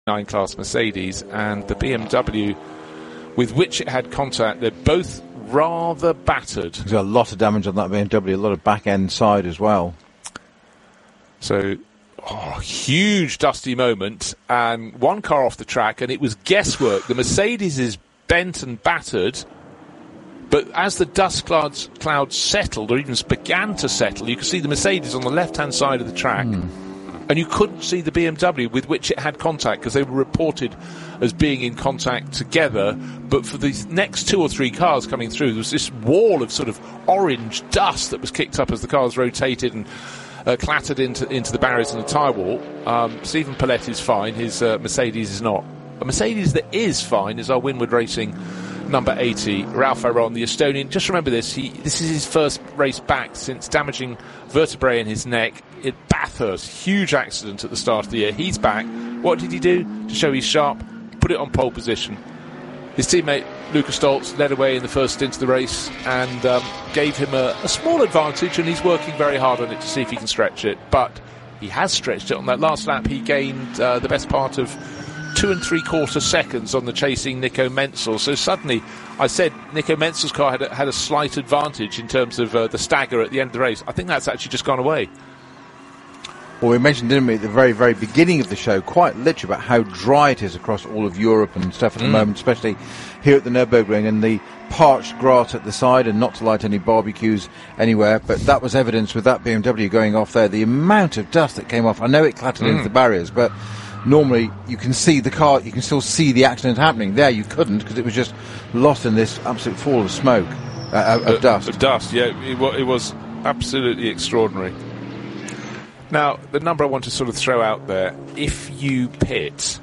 9 class Mercedes and the BMW with which it had contact. They're both rather battered. There's a lot of damage on that BMW, a lot of back end side as well. So, huge dusty moment, and one car off the track, and it was guesswork. The Mercedes is bent and battered, but as the dust clouds settled, or even began to settle, you could see the Mercedes on the left-hand side of the track, and you couldn't see the BMW with which it had contact, because they were reported as being in contact together. But for the next 2 or 3 cars coming through, there was this wall of sort of orange dust that was kicked up as the cars rotated and clattered into the barriers and the tyre wall. Stephen Paulette is fine, his Mercedes is not. A Mercedes that is fine is our Winward Racing number 80, Ralph Aron, the Estonian. Just remember this, this is his first race back since damaging vertebrae in his neck at Bathurst. Huge accident at the start of the year. He's back. What did he do to show he's sharp? Put it on pole position. His teammate Luca Stoltz led away in the first stint of the race and gave him a small advantage, and he's working very hard on it to see if he can stretch it. But he has stretched it. On that last lap, he gained the best part of 2 3/4 seconds on the chasing Nico Menzel. So suddenly, I said Nico Menzel's car had a slight advantage in terms of the stagger at the end of the race. I think that's actually just gone away. Well, we mentioned, didn't we, at the very, very beginning of the show, quite literally about how dry it is across all of Europe and stuff at the moment, especially here at the Nürburgring, and the parched grass at the side, and not to light any barbecues anywhere. But that was evidence with that BMW going off there. The amount of dust that came off. I know it clattered into the barriers, but normally you can see the car, you can still see the accident happening. There you couldn't, because it was just lost in this absolute fall of smoke, of dust. Of dust, yeah. It was absolutely extraordinary. Now, the number I want to sort of throw out there, if you pit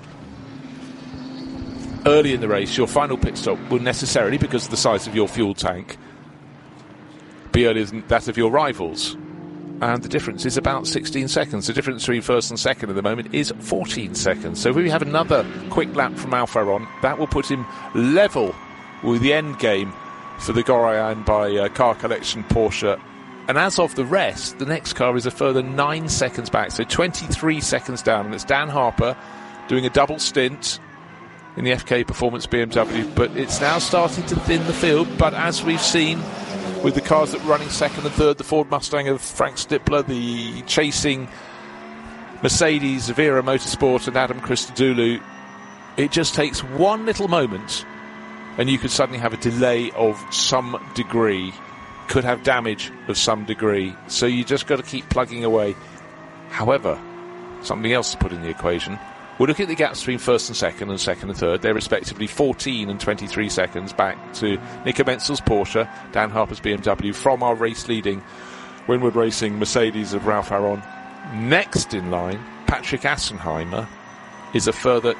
early in the race, your final pit stop will necessarily, because of the size of your fuel tank, be earlier than that of your rivals. And the difference is about 16 seconds. The difference between first and second at the moment is 14 seconds. So if we have another quick lap from Alfa Romeo, that will put him level with the end game for the Goroyan by Car Collection Porsche. And as of the rest, the next car is a further 9 seconds back, so 23 seconds down. And it's Dan Harper doing a double stint in the FK Performance BMW, but it's now starting to thin the field. But as we've seen with the cars that were running second and third, the Ford Mustang of Frank Stippler, the chasing Mercedes, Vera Motorsport and Adam Christodoulou, it just takes one little moment and you could suddenly have a delay of some degree, could have damage of some degree. So you just got to keep plugging away. However, something else to put in the equation. We're looking at the gaps between first and second and third. They're respectively 14 and 23 seconds back to Nico Menzel's Porsche, Dan Harper's BMW, from our race-leading Winward Racing Mercedes of Ralph Aron. Next in line, Patrick Assenheimer is a further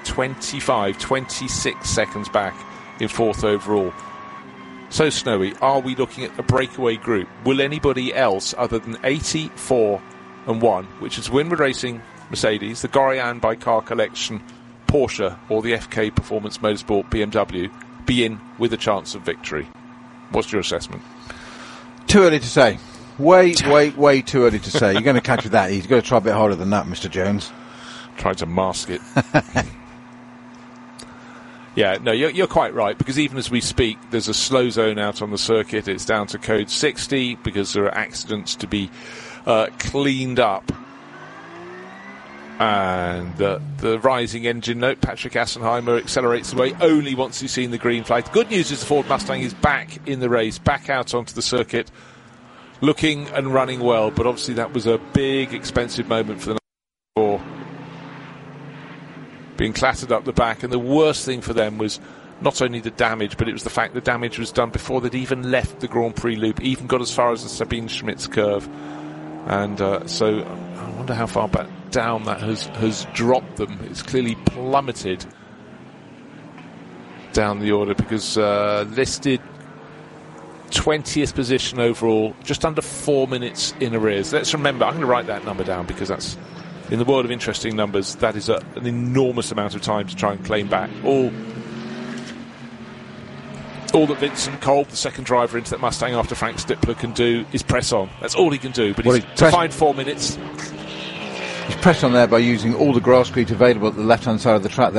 26 seconds back in fourth overall. So, Snowy, are we looking at a breakaway group? Will anybody else other than 84 and 1, which is Winward Racing Mercedes, the Goroyan by Car Collection Porsche, or the FK Performance Motorsport BMW, be in with a chance of victory? What's your assessment? Too early to say. Way too early to say. You're going to catch with that. He's got to try a bit harder than that, Mr. Jones. Trying to mask it. Yeah, no, you're quite right, because even as we speak, there's a slow zone out on the circuit. It's down to code 60 because there are accidents to be cleaned up. And the rising engine note, Patrick Assenheimer accelerates away only once he's seen the green flag. The good news is the Ford Mustang is back in the race, back out onto the circuit, looking and running well. But obviously that was a big, expensive moment for the four, being clattered up the back. And the worst thing for them was not only the damage, but it was the fact the damage was done before they'd even left the Grand Prix loop, even got as far as the Sabine Schmitz curve. And so I wonder how far back down that has dropped them. It's clearly plummeted down the order, because listed 20th position overall, just under 4 minutes in arrears. Let's remember, I'm going to write that number down, because that's, in the world of interesting numbers, that is an enormous amount of time to try and claim back. All that Vincent Kolb, the second driver into that Mustang after Frank Stippler, can do is press on. That's all he can do. But to find 4 minutes, He's pressed on there by using all the grasscrete available at the left-hand side of the track.